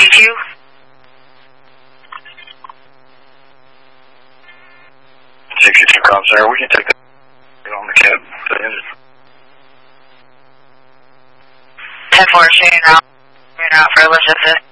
62. Comm Center, we can take that on the cab. 10-4, shooting out for Elizabeth.